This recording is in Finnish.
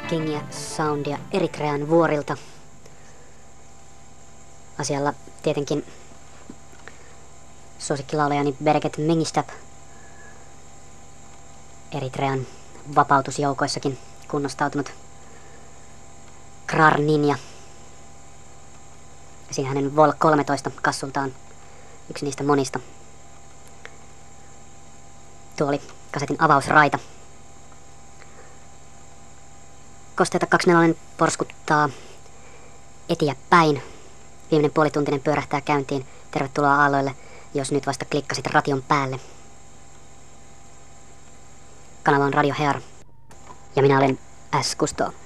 Kingia soundia Eritrean vuorilta. Asialla tietenkin suosikkilaulajani Bereket Mengistab. Eritrean vapautusjoukoissakin kunnostautunut Krar Ninja. Siinä hänen Vol 13 kassultaan yksi niistä monista. Tuo oli kasetin avausraita. Kosteita 24 porskuttaa eteenpäin. Viimeinen puolituntinen pyörähtää käyntiin. Tervetuloa aalloille, jos nyt vasta klikkasit ration päälle. Kanava on Radio Hear. Ja minä olen S. Kusto.